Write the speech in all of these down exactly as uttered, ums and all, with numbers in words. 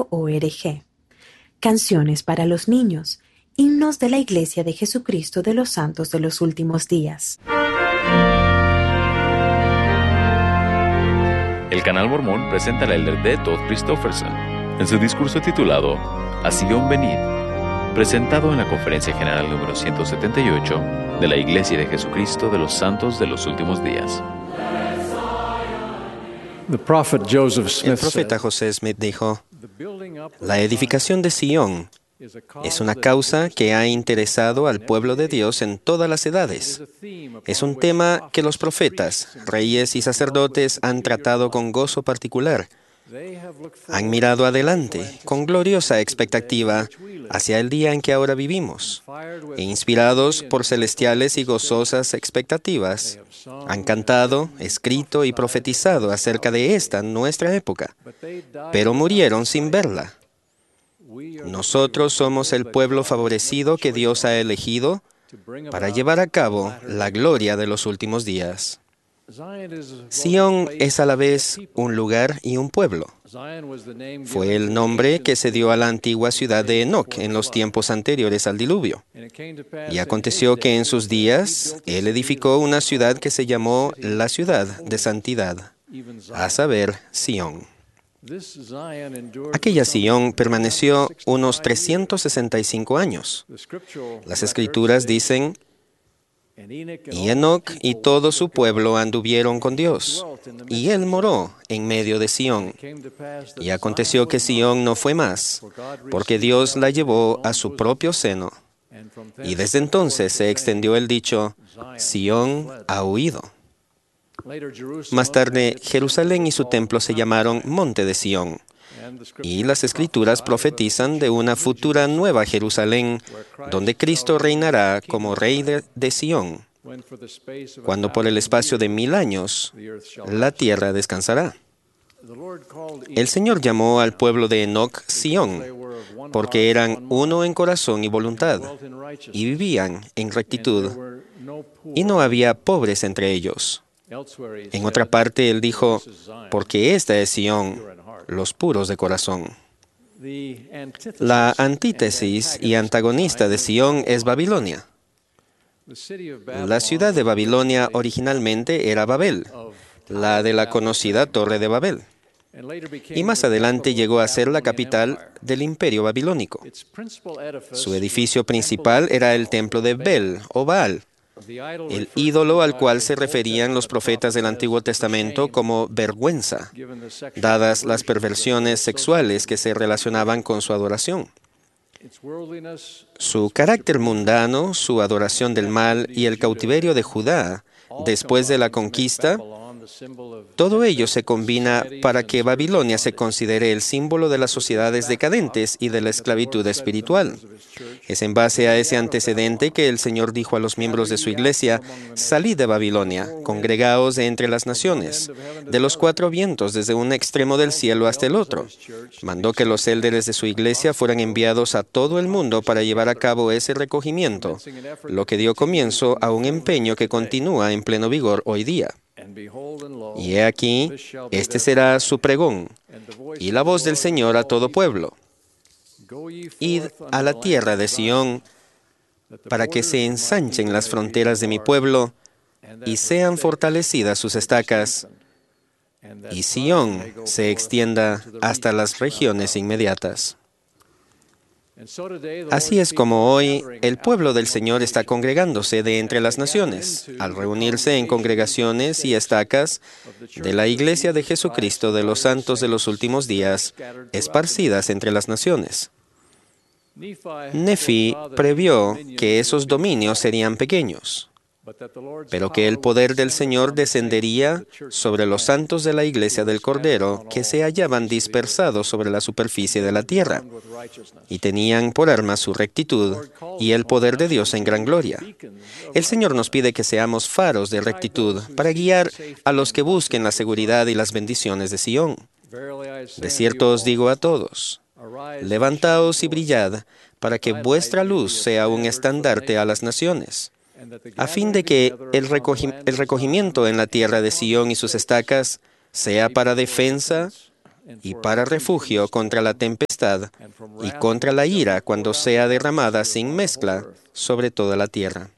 punto org. Canciones para los niños, himnos de la Iglesia de Jesucristo de los Santos de los Últimos Días. El Canal Mormón presenta al elder D. Todd Christofferson en su discurso titulado A Sion Venid, presentado en la Conferencia General número ciento setenta y ocho de la Iglesia de Jesucristo de los Santos de los Últimos Días. El profeta José Smith dijo: la edificación de Sion es una causa que ha interesado al pueblo de Dios en todas las edades. Es un tema que los profetas, reyes y sacerdotes han tratado con gozo particular. Han mirado adelante, con gloriosa expectativa, hacia el día en que ahora vivimos, e inspirados por celestiales y gozosas expectativas, han cantado, escrito y profetizado acerca de esta nuestra época, pero murieron sin verla. Nosotros somos el pueblo favorecido que Dios ha elegido para llevar a cabo la gloria de los últimos días. Sion es a la vez un lugar y un pueblo. Fue el nombre que se dio a la antigua ciudad de Enoc en los tiempos anteriores al diluvio. Y aconteció que en sus días él edificó una ciudad que se llamó la ciudad de santidad, a saber, Sion. Aquella Sion permaneció unos trescientos sesenta y cinco años. Las Escrituras dicen: y Enoc y todo su pueblo anduvieron con Dios, y él moró en medio de Sion. Y aconteció que Sion no fue más, porque Dios la llevó a su propio seno. Y desde entonces se extendió el dicho: Sion ha huido. Más tarde, Jerusalén y su templo se llamaron Monte de Sion. Y las Escrituras profetizan de una futura nueva Jerusalén, donde Cristo reinará como Rey de, de Sion, cuando por el espacio de mil años la tierra descansará. El Señor llamó al pueblo de Enoc Sion, porque eran uno en corazón y voluntad, y vivían en rectitud, y no había pobres entre ellos. En otra parte, Él dijo: porque esta es Sion, los puros de corazón. La antítesis y antagonista de Sion es Babilonia. La ciudad de Babilonia originalmente era Babel, la de la conocida Torre de Babel, y más adelante llegó a ser la capital del imperio babilónico. Su edificio principal era el templo de Bel o Baal, el ídolo al cual se referían los profetas del Antiguo Testamento como vergüenza, dadas las perversiones sexuales que se relacionaban con su adoración. Su carácter mundano, su adoración del mal y el cautiverio de Judá, después de la conquista, todo ello se combina para que Babilonia se considere el símbolo de las sociedades decadentes y de la esclavitud espiritual. Es en base a ese antecedente que el Señor dijo a los miembros de su iglesia: salid de Babilonia, congregaos de entre las naciones, de los cuatro vientos, desde un extremo del cielo hasta el otro. Mandó que los élderes de su iglesia fueran enviados a todo el mundo para llevar a cabo ese recogimiento, lo que dio comienzo a un empeño que continúa en pleno vigor hoy día. Y he aquí, este será su pregón, y la voz del Señor a todo pueblo: id a la tierra de Sion, para que se ensanchen las fronteras de mi pueblo, y sean fortalecidas sus estacas, y Sion se extienda hasta las regiones inmediatas. Así es como hoy el pueblo del Señor está congregándose de entre las naciones, al reunirse en congregaciones y estacas de la Iglesia de Jesucristo de los Santos de los Últimos Días, esparcidas entre las naciones. Nefi previó que esos dominios serían pequeños, pero que el poder del Señor descendería sobre los santos de la Iglesia del Cordero, que se hallaban dispersados sobre la superficie de la tierra, y tenían por arma su rectitud y el poder de Dios en gran gloria. El Señor nos pide que seamos faros de rectitud para guiar a los que busquen la seguridad y las bendiciones de Sion. De cierto os digo a todos: levantaos y brillad, para que vuestra luz sea un estandarte a las naciones, a fin de que el, recogi- el recogimiento en la tierra de Sion y sus estacas sea para defensa y para refugio contra la tempestad y contra la ira cuando sea derramada sin mezcla sobre toda la tierra.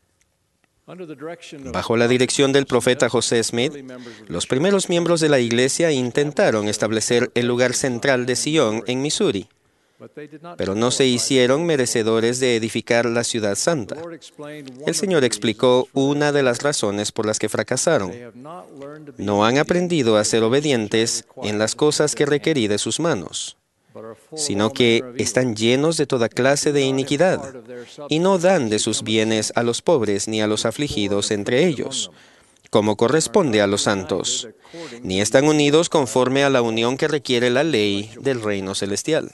Bajo la dirección del profeta José Smith, los primeros miembros de la iglesia intentaron establecer el lugar central de Sion en Missouri, pero no se hicieron merecedores de edificar la ciudad santa. El Señor explicó una de las razones por las que fracasaron. No han aprendido a ser obedientes en las cosas que requerí de sus manos, sino que están llenos de toda clase de iniquidad, y no dan de sus bienes a los pobres ni a los afligidos entre ellos, como corresponde a los santos, ni están unidos conforme a la unión que requiere la ley del reino celestial.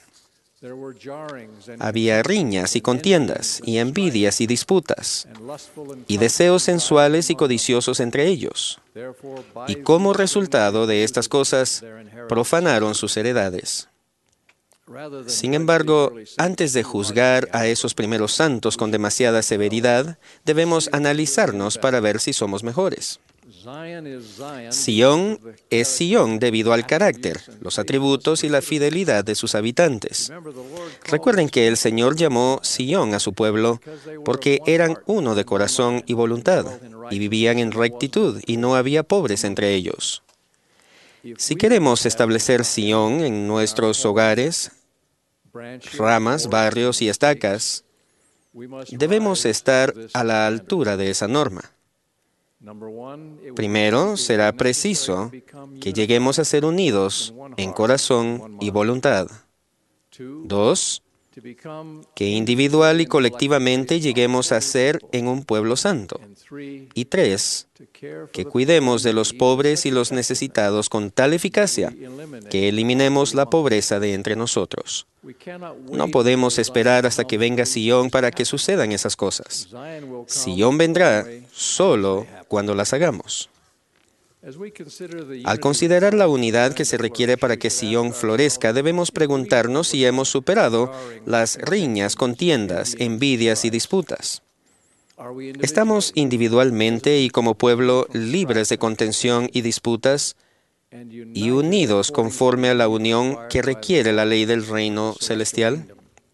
Había riñas y contiendas, y envidias y disputas, y deseos sensuales y codiciosos entre ellos. Y como resultado de estas cosas, profanaron sus heredades. Sin embargo, antes de juzgar a esos primeros santos con demasiada severidad, debemos analizarnos para ver si somos mejores. Sion es Sion debido al carácter, los atributos y la fidelidad de sus habitantes. Recuerden que el Señor llamó Sion a su pueblo porque eran uno de corazón y voluntad, y vivían en rectitud, y no había pobres entre ellos. Si queremos establecer Sion en nuestros hogares, ramas, barrios y estacas, debemos estar a la altura de esa norma. Primero, será preciso que lleguemos a ser unidos en corazón y voluntad. Dos, que individual y colectivamente lleguemos a ser en un pueblo santo. Y tres, que cuidemos de los pobres y los necesitados con tal eficacia que eliminemos la pobreza de entre nosotros. No podemos esperar hasta que venga Sion para que sucedan esas cosas. Sion vendrá solo cuando las hagamos. Al considerar la unidad que se requiere para que Sion florezca, debemos preguntarnos si hemos superado las riñas, contiendas, envidias y disputas. ¿Estamos individualmente y como pueblo libres de contención y disputas y unidos conforme a la unión que requiere la ley del reino celestial?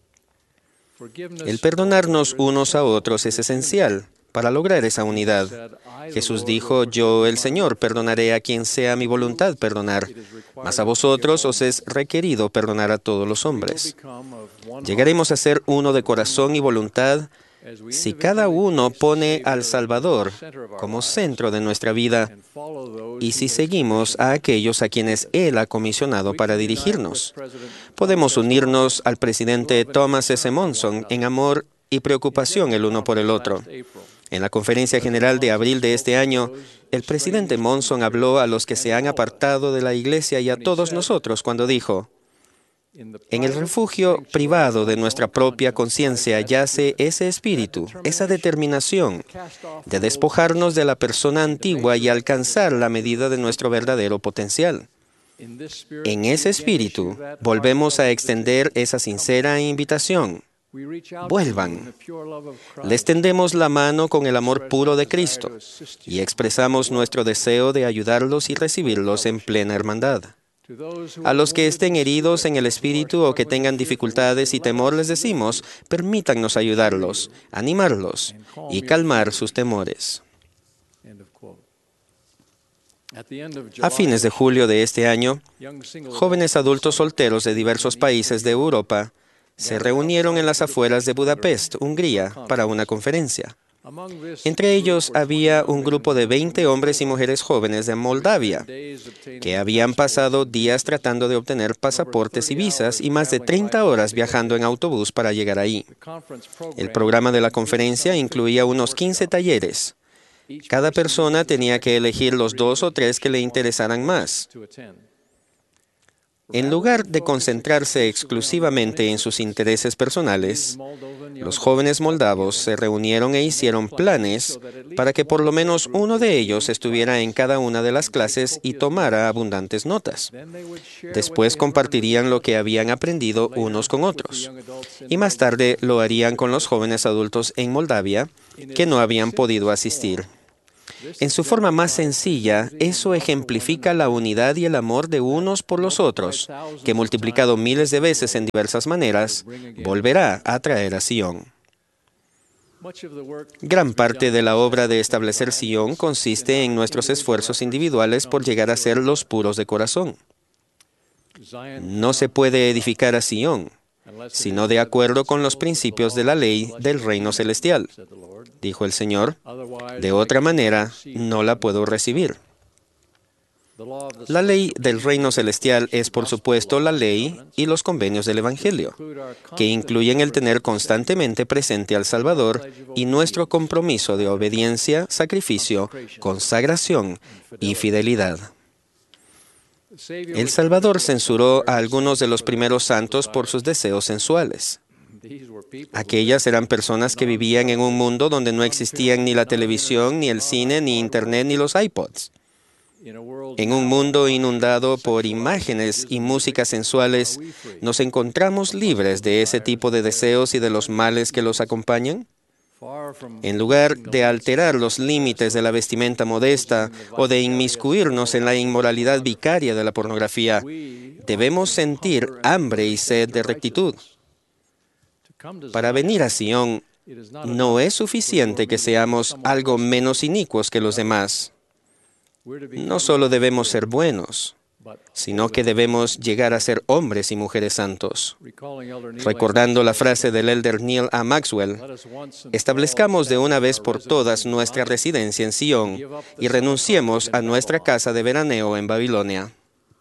El perdonarnos unos a otros es esencial para lograr esa unidad. Jesús dijo, yo, el Señor, perdonaré a quien sea mi voluntad perdonar, mas a vosotros os es requerido perdonar a todos los hombres. Llegaremos a ser uno de corazón y voluntad si cada uno pone al Salvador como centro de nuestra vida y si seguimos a aquellos a quienes Él ha comisionado para dirigirnos. Podemos unirnos al presidente Thomas S. Monson en amor y preocupación el uno por el otro. En la Conferencia General de abril de este año, el presidente Monson habló a los que se han apartado de la Iglesia y a todos nosotros cuando dijo, en el refugio privado de nuestra propia conciencia yace ese espíritu, esa determinación de despojarnos de la persona antigua y alcanzar la medida de nuestro verdadero potencial. En ese espíritu volvemos a extender esa sincera invitación. Vuelvan. Les tendemos la mano con el amor puro de Cristo y expresamos nuestro deseo de ayudarlos y recibirlos en plena hermandad. A los que estén heridos en el espíritu o que tengan dificultades y temor les decimos, permítannos ayudarlos, animarlos y calmar sus temores. A fines de julio de este año, jóvenes adultos solteros de diversos países de Europa se reunieron en las afueras de Budapest, Hungría, para una conferencia. Entre ellos había un grupo de veinte hombres y mujeres jóvenes de Moldavia, que habían pasado días tratando de obtener pasaportes y visas y más de treinta horas viajando en autobús para llegar ahí. El programa de la conferencia incluía unos quince talleres. Cada persona tenía que elegir los dos o tres que le interesaran más. En lugar de concentrarse exclusivamente en sus intereses personales, los jóvenes moldavos se reunieron e hicieron planes para que por lo menos uno de ellos estuviera en cada una de las clases y tomara abundantes notas. Después compartirían lo que habían aprendido unos con otros. Y más tarde lo harían con los jóvenes adultos en Moldavia que no habían podido asistir. En su forma más sencilla, eso ejemplifica la unidad y el amor de unos por los otros, que multiplicado miles de veces en diversas maneras, volverá a traer a Sion. Gran parte de la obra de establecer Sion consiste en nuestros esfuerzos individuales por llegar a ser los puros de corazón. No se puede edificar a Sion, sino de acuerdo con los principios de la ley del reino celestial, dijo el Señor. De otra manera, no la puedo recibir. La ley del reino celestial es, por supuesto, la ley y los convenios del Evangelio, que incluyen el tener constantemente presente al Salvador y nuestro compromiso de obediencia, sacrificio, consagración y fidelidad. El Salvador censuró a algunos de los primeros santos por sus deseos sensuales. Aquellas eran personas que vivían en un mundo donde no existían ni la televisión, ni el cine, ni Internet, ni los iPods. En un mundo inundado por imágenes y músicas sensuales, ¿nos encontramos libres de ese tipo de deseos y de los males que los acompañan? En lugar de alterar los límites de la vestimenta modesta o de inmiscuirnos en la inmoralidad vicaria de la pornografía, debemos sentir hambre y sed de rectitud. Para venir a Sion, no es suficiente que seamos algo menos inicuos que los demás. No solo debemos ser buenos, sino que debemos llegar a ser hombres y mujeres santos. Recordando la frase del elder Neil A. Maxwell, establezcamos de una vez por todas nuestra residencia en Sion y renunciemos a nuestra casa de veraneo en Babilonia.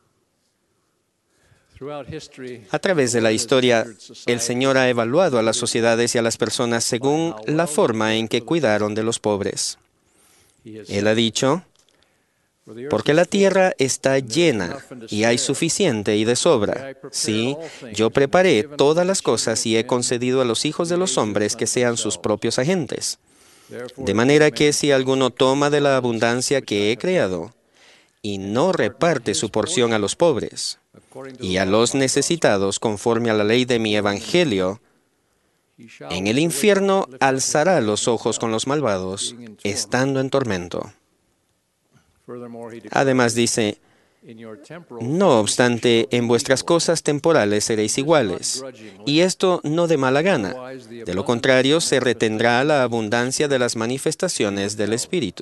A través de la historia, el Señor ha evaluado a las sociedades y a las personas según la forma en que cuidaron de los pobres. Él ha dicho: porque la tierra está llena y hay suficiente y de sobra. Sí, yo preparé todas las cosas y he concedido a los hijos de los hombres que sean sus propios agentes. De manera que si alguno toma de la abundancia que he creado y no reparte su porción a los pobres y a los necesitados conforme a la ley de mi evangelio, en el infierno alzará los ojos con los malvados, estando en tormento. Además dice: no obstante, en vuestras cosas temporales seréis iguales, y esto no de mala gana. De lo contrario, se retendrá la abundancia de las manifestaciones del Espíritu.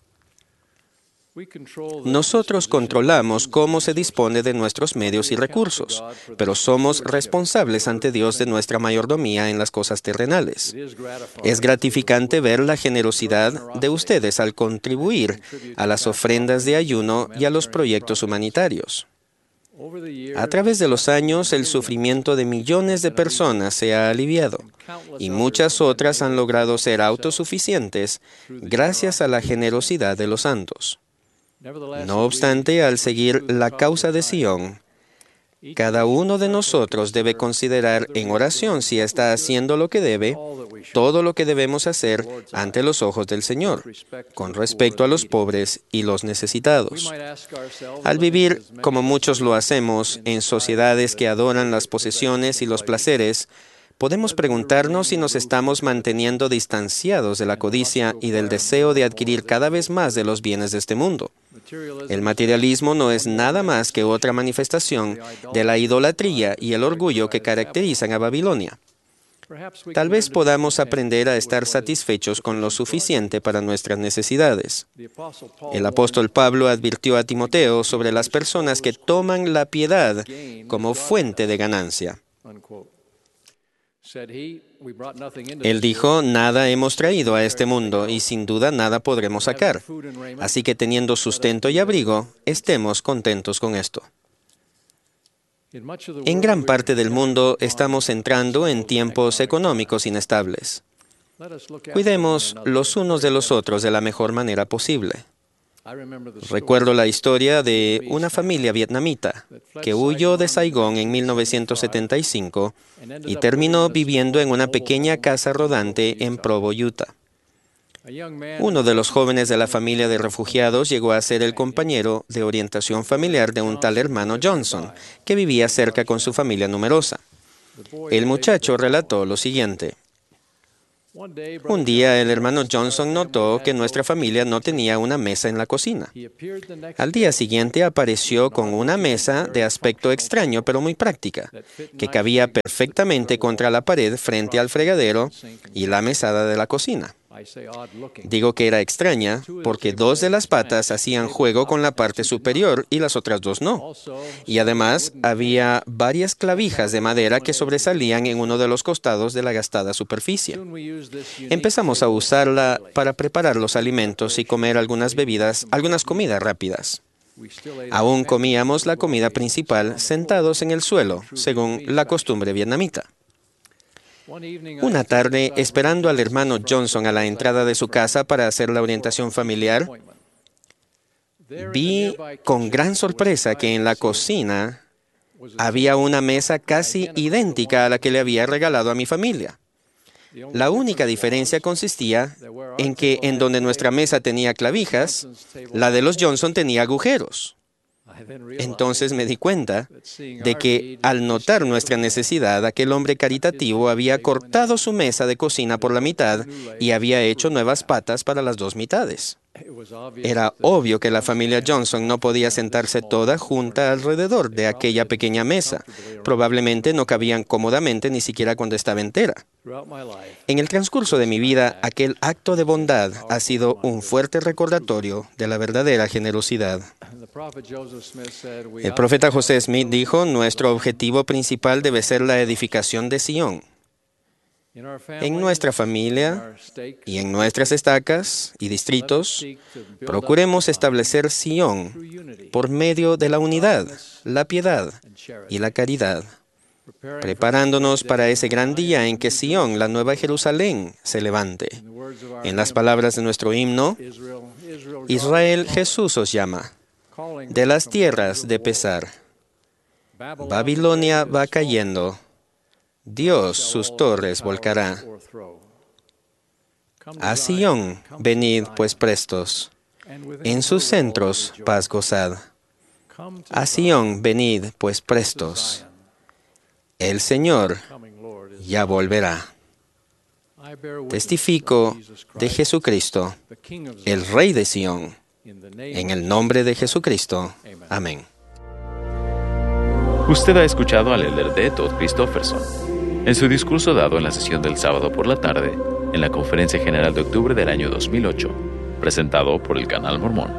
Nosotros controlamos cómo se dispone de nuestros medios y recursos, pero somos responsables ante Dios de nuestra mayordomía en las cosas terrenales. Es gratificante ver la generosidad de ustedes al contribuir a las ofrendas de ayuno y a los proyectos humanitarios. A través de los años, el sufrimiento de millones de personas se ha aliviado, y muchas otras han logrado ser autosuficientes gracias a la generosidad de los santos. No obstante, al seguir la causa de Sion, cada uno de nosotros debe considerar en oración si está haciendo lo que debe, todo lo que debemos hacer ante los ojos del Señor, con respecto a los pobres y los necesitados. Al vivir, como muchos lo hacemos, en sociedades que adoran las posesiones y los placeres, podemos preguntarnos si nos estamos manteniendo distanciados de la codicia y del deseo de adquirir cada vez más de los bienes de este mundo. El materialismo no es nada más que otra manifestación de la idolatría y el orgullo que caracterizan a Babilonia. Tal vez podamos aprender a estar satisfechos con lo suficiente para nuestras necesidades. El apóstol Pablo advirtió a Timoteo sobre las personas que toman la piedad como fuente de ganancia. Él dijo: nada hemos traído a este mundo y sin duda nada podremos sacar. Así que teniendo sustento y abrigo, estemos contentos con esto. En gran parte del mundo estamos entrando en tiempos económicos inestables. Cuidemos los unos de los otros de la mejor manera posible. Recuerdo la historia de una familia vietnamita que huyó de Saigón en mil novecientos setenta y cinco y terminó viviendo en una pequeña casa rodante en Provo, Utah. Uno de los jóvenes de la familia de refugiados llegó a ser el compañero de orientación familiar de un tal hermano Johnson, que vivía cerca con su familia numerosa. El muchacho relató lo siguiente: Un día el hermano Johnson notó que nuestra familia no tenía una mesa en la cocina. Al día siguiente apareció con una mesa de aspecto extraño pero muy práctica, que cabía perfectamente contra la pared frente al fregadero y la mesada de la cocina. Digo que era extraña porque dos de las patas hacían juego con la parte superior y las otras dos no. Y además había varias clavijas de madera que sobresalían en uno de los costados de la gastada superficie. Empezamos a usarla para preparar los alimentos y comer algunas bebidas, algunas comidas rápidas. Aún comíamos la comida principal sentados en el suelo, según la costumbre vietnamita. Una tarde, esperando al hermano Johnson a la entrada de su casa para hacer la orientación familiar, vi con gran sorpresa que en la cocina había una mesa casi idéntica a la que le había regalado a mi familia. La única diferencia consistía en que en donde nuestra mesa tenía clavijas, la de los Johnson tenía agujeros. Entonces me di cuenta de que al notar nuestra necesidad, aquel hombre caritativo había cortado su mesa de cocina por la mitad y había hecho nuevas patas para las dos mitades. Era obvio que la familia Johnson no podía sentarse toda junta alrededor de aquella pequeña mesa. Probablemente no cabían cómodamente ni siquiera cuando estaba entera. En el transcurso de mi vida, aquel acto de bondad ha sido un fuerte recordatorio de la verdadera generosidad. El profeta José Smith dijo, nuestro objetivo principal debe ser la edificación de Sión. En nuestra familia y en nuestras estacas y distritos, procuremos establecer Sión por medio de la unidad, la piedad y la caridad, preparándonos para ese gran día en que Sión, la nueva Jerusalén, se levante. En las palabras de nuestro himno, Israel, Jesús os llama, de las tierras de pesar. Babilonia va cayendo, Dios sus torres volcará. A Sión, venid pues prestos, en sus centros paz gozad. A Sión, venid pues prestos, el Señor ya volverá. Testifico de Jesucristo, el Rey de Sión, en el nombre de Jesucristo. Amén. Usted ha escuchado al elder D. Todd Christofferson en su discurso dado en la sesión del sábado por la tarde en la Conferencia General de octubre del año dos mil ocho, presentado por el Canal Mormón.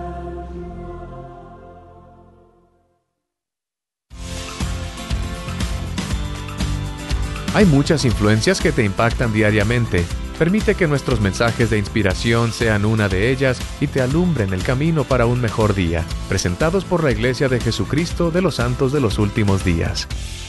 Hay muchas influencias que te impactan diariamente. Permite que nuestros mensajes de inspiración sean una de ellas y te alumbren el camino para un mejor día. Presentados por la Iglesia de Jesucristo de los Santos de los Últimos Días.